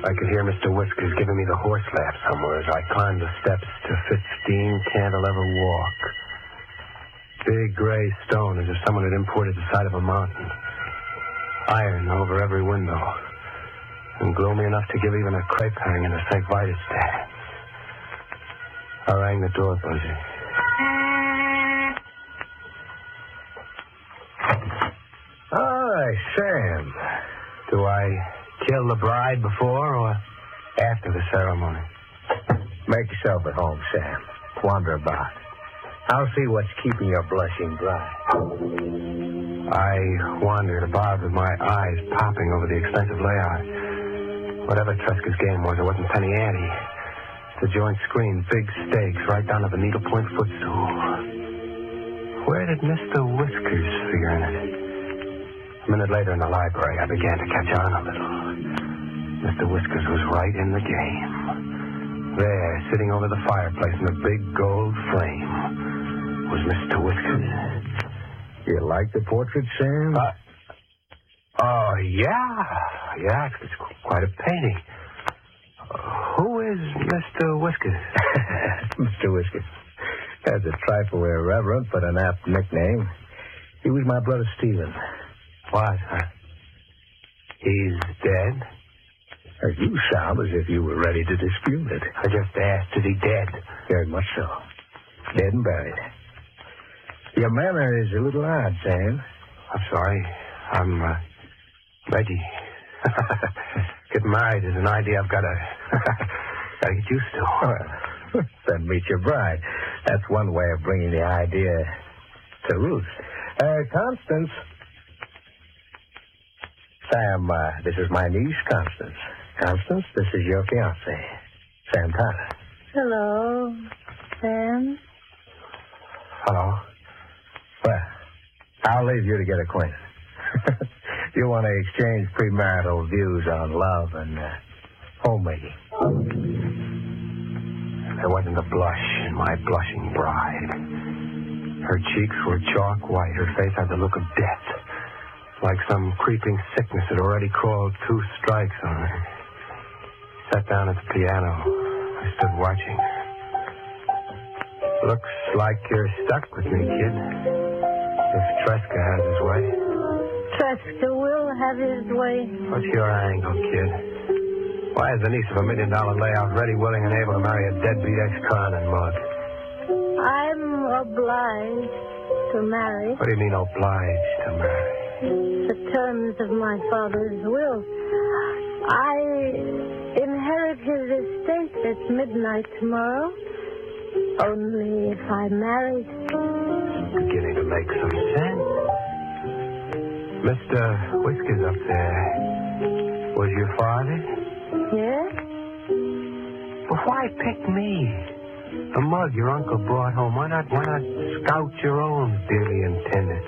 I could hear Mr. Whiskers giving me the horse laugh somewhere as I climbed the steps to 15 Cantilever Walk. Big gray stone as if someone had imported the side of a mountain. Iron over every window. And gloomy enough to give even a crepe hanging a St. Vitus dance. I rang the door buzzer. Hi, Sam. Do I kill the bride before or after the ceremony? Make yourself at home, Sam. Wander about. I'll see what's keeping your blushing bride. I wandered about with my eyes popping over the expensive layout. Whatever Tresca's game was, it wasn't penny ante. The joint screen, big stakes, right down to the needlepoint footstool. Where did Mr. Whiskers figure in it? A minute later in the library, I began to catch on a little. Mr. Whiskers was right in the game. There, sitting over the fireplace in a big gold frame, was Mr. Whiskers. You like the portrait, Sam? Oh, yeah. It's quite a painting. Who is Mr. Whiskers? Mr. Whiskers. That's a trifle irreverent, but an apt nickname. He was my brother Stephen. What? He's dead? You sound as if you were ready to dispute it. I just asked, is he dead? Very much so. Dead and buried. Your manner is a little odd, Sam. I'm sorry. I'm Reggie. Getting married is an idea I've got to get used to. Then meet your bride. That's one way of bringing the idea to roost. Constance. Sam, this is my niece, Constance. Constance, this is your fiancé, Sam Tyler. Hello, Sam. Hello. Well, I'll leave you to get acquainted. You want to exchange premarital views on love and homemaking. There wasn't a blush in my blushing bride. Her cheeks were chalk white. Her face had the look of death, like some creeping sickness had already crawled 2 strikes on her. Sat down at the piano. I stood watching. Looks like you're stuck with me, kid. If Tresca has his way. Tresca will have his way. What's your angle, kid? Why is the niece of $1 million layout ready, willing, and able to marry a deadbeat ex-con and mug? I'm obliged to marry. What do you mean, obliged to marry? The terms of my father's will. I inherit his estate at midnight tomorrow. Only if I married. Beginning to make some sense. Mr. Whiskers up there was your father? Yes? Well, why pick me? A mug your uncle brought home. Why not scout your own dearly intended?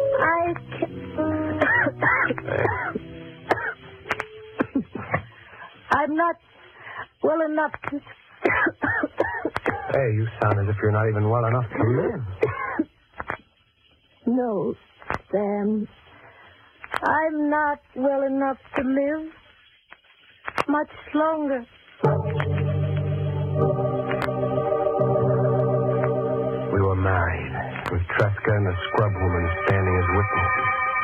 I'm not well enough to... Hey, you sound as if you're not even well enough to live. No, Sam. I'm not well enough to live much longer. We were married, with Tresca and the scrub woman standing as witnesses.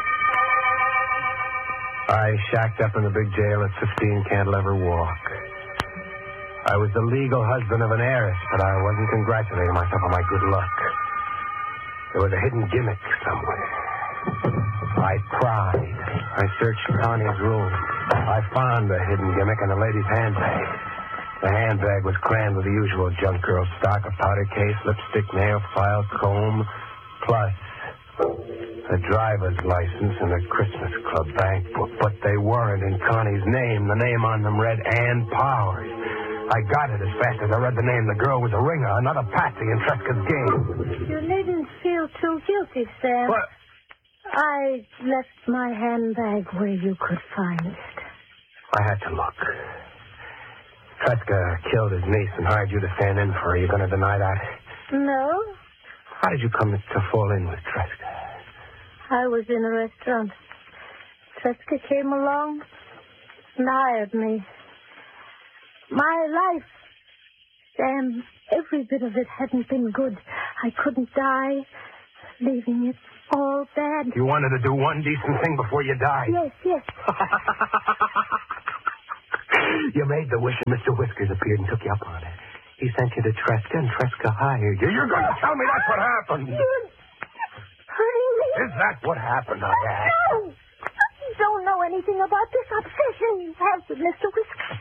I shacked up in the big jail at 15 Cantilever Walk. I was the legal husband of an heiress, but I wasn't congratulating myself on my good luck. There was a hidden gimmick somewhere. I pried. I searched Connie's room. I found the hidden gimmick in the lady's handbag. The handbag was crammed with the usual junk girl stock, a powder case, lipstick, nail file, comb, plus a driver's license and a Christmas Club bank book. But they weren't in Connie's name. The name on them read Ann Powers. I got it as fast as I read the name. The girl was a ringer, another patsy in Tresca's game. You needn't feel too guilty, Sam. What? I left my handbag where you could find it. I had to look. Tresca killed his niece and hired you to stand in for her. You going to deny that? No. How did you come to fall in with Tresca? I was in a restaurant. Tresca came along and hired me. My life. Sam, every bit of it hadn't been good. I couldn't die, leaving it all bad. You wanted to do one decent thing before you died. Yes. You made the wish, and Mr. Whiskers appeared and took you up on it. He sent you to Tresca, and Tresca hired you. You're going to tell me that's what happened. You're hurting me. Is that what happened, I asked? No. You don't know anything about this obsession you have with Mr. Whiskers.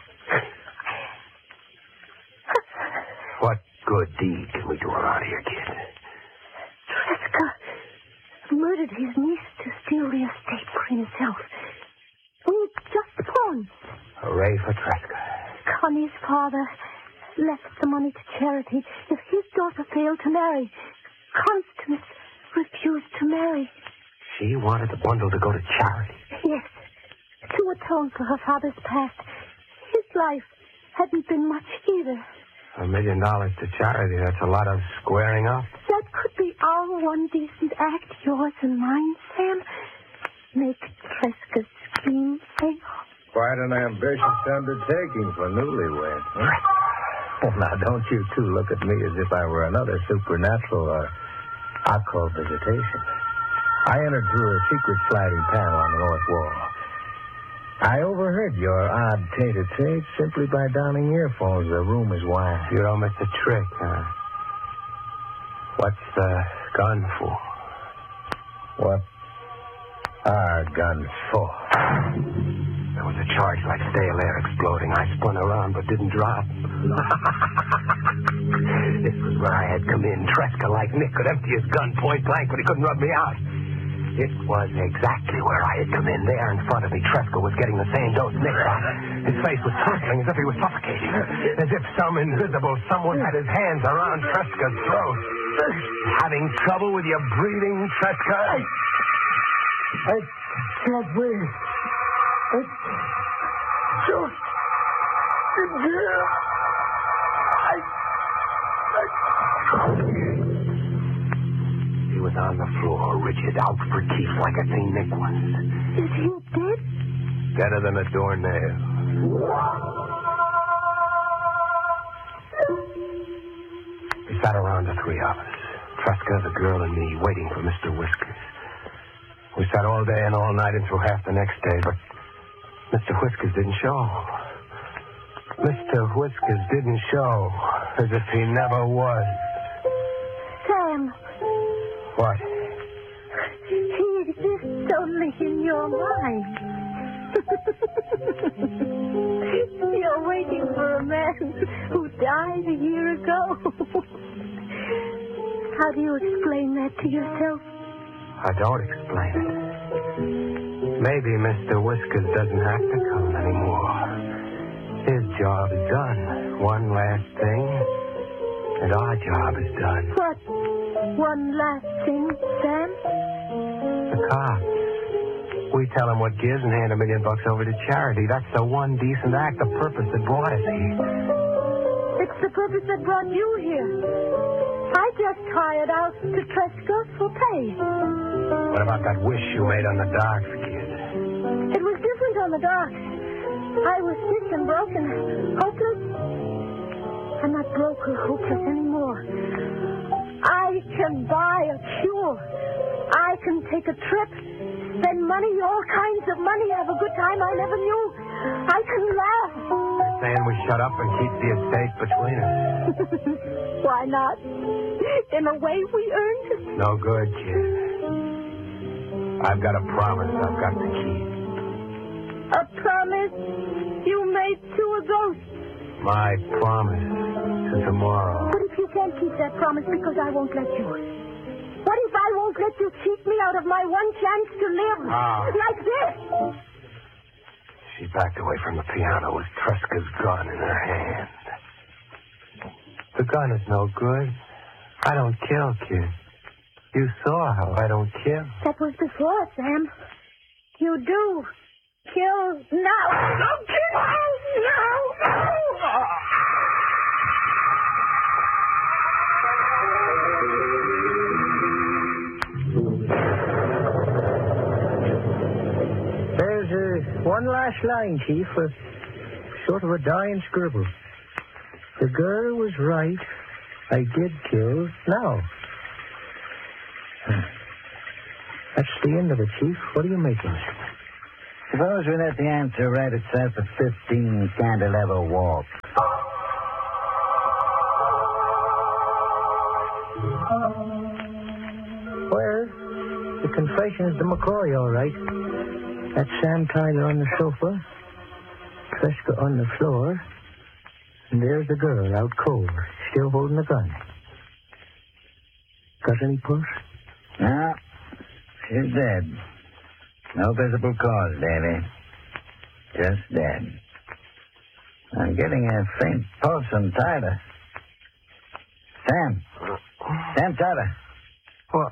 What good deed can we do around here, kid? Tresca murdered his niece to steal the estate for himself. We just pawned. Hooray for Tresca. Connie's father left the money to charity. If his daughter failed to marry, Constance refused to marry. She wanted the bundle to go to charity. Yes, to atone for her father's past. His life hadn't been much either. $1 million to charity, that's a lot of squaring up. That could be our one decent act, yours and mine, Sam. Make Tresca's scheme fail. Quite an ambitious undertaking for newlyweds, huh? Well, now, don't you two look at me as if I were another supernatural or occult visitation. I entered through a secret sliding panel on the north wall. I overheard your odd tete-a-tete simply by donning earphones. The room is wide. You don't miss a trick, huh? What's the gun for? What are guns for? There was a charge like stale air exploding. I spun around but didn't drop. This was where I had come in. Tresca, like Nick, could empty his gun point blank, but he couldn't rub me out. It was exactly where I had come in. There in front of me, Tresca was getting the same dose Nick got. His face was twinkling as if he was suffocating. As if some invisible someone had his hands around Tresca's throat. Having trouble with your breathing, Tresca? I can't breathe. He was on the floor, rigid, out for teeth like I seen Nick once. Is he dead? Deader than a doornail. We sat around, the three of us. Tresca, the girl, and me, waiting for Mr. Whiskers. We sat all day and all night and through half the next day, but Mr. Whiskers didn't show. Mr. Whiskers didn't show, as if he never was. Sam. What? He exists only in your mind. You're waiting for a man who died a year ago. How do you explain that to yourself? I don't explain it. Maybe Mr. Whiskers doesn't have to come anymore. His job is done. One last thing, and our job is done. What? One last thing, Sam? The cops. We tell them what gives and hand $1 million over to charity. That's the one decent act, the purpose that brought us here. It's the purpose that brought you here. I just hired out to Tresca for pay. What about that wish you made on the docks, kid? It was different on the docks. I was sick and broken, hopeless. I'm not broke or hopeless anymore. I can buy a cure. I can take a trip, spend money, all kinds of money, have a good time I never knew. I can laugh. You're saying we shut up and keep the estate between us? Why not? In a way, we earned it. No good, kid. I've got a promise I've got to keep. A promise you made to a ghost. My promise to tomorrow. What if you can't keep that promise because I won't let you? What if I won't let you cheat me out of my one chance to live? Like this? She backed away from the piano with Tresca's gun in her hand. The gun is no good. I don't kill, kid. You saw how I don't kill. That was before, Sam. You do. Kill now. Don't kill now. There's one last line, Chief. sort of a dying scribble. The girl was right. I did kill. Now. That's the end of it, Chief. What do you make of it? Suppose we let the answer write itself a 15 cantilever walk. Well, the confession's to McCoy, all right. That's Sam Tyler on the sofa, Tresca on the floor, and there's the girl out cold, still holding the gun. Got any pulse? No, she's dead. No visible cause, Davy. Just dead. I'm getting a faint pulse on Tyler. Sam Tyler. What?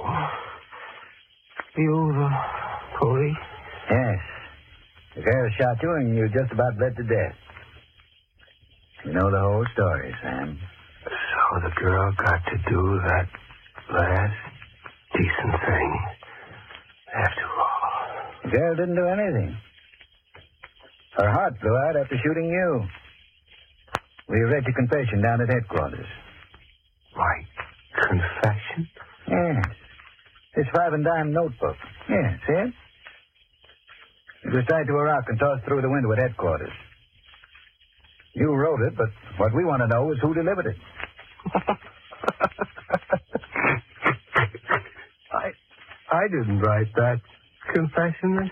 You the police? Yes. The girl shot you and you just about bled to death. You know the whole story, Sam. So the girl got to do that last decent thing after all. The girl didn't do anything. Her heart blew out after shooting you. We read your confession down at headquarters. My confession? Yes. This 5-and-dime notebook. Yeah, see it? It was tied to a rock and tossed through the window at headquarters. You wrote it, but what we want to know is who delivered it. I didn't write that confession.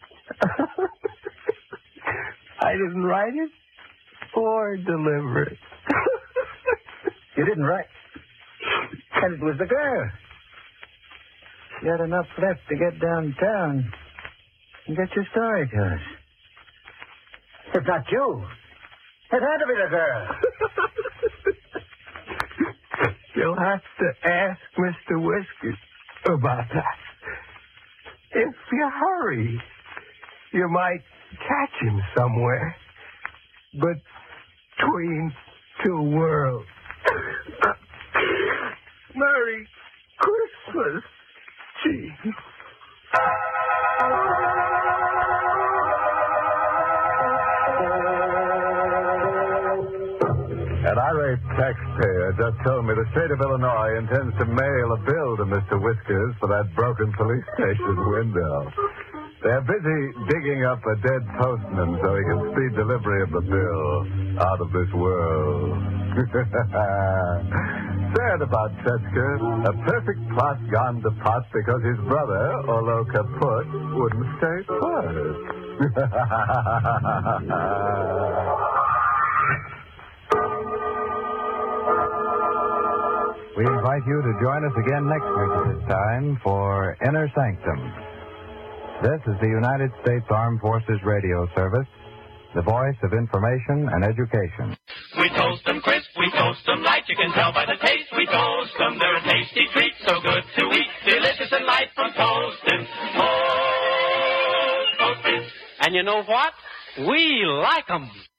I didn't write it or deliver it. You didn't write. And it was the girl. She had enough left to get downtown and get your story to us. It's not you. It had to be the girl. You'll have to ask Mr. Whiskers about that. If you hurry, you might catch him somewhere between two worlds. Merry Christmas, Chief. An irate taxpayer just told me the state of Illinois intends to mail a bill to Mr. Whiskers for that broken police station window. They're busy digging up a dead postman so he can speed delivery of the bill out of this world. Sad about Tretska. A perfect plot gone to pot because his brother, although kaput, wouldn't stay put. We invite you to join us again next week at this time for Inner Sanctum. This is the United States Armed Forces Radio Service, the voice of information and education. We toast them crisp, we toast them light, you can tell by the taste. We toast them, they're a tasty treat, so good to eat, delicious and light from Toastin'. Toastin'. And you know what? We like 'em.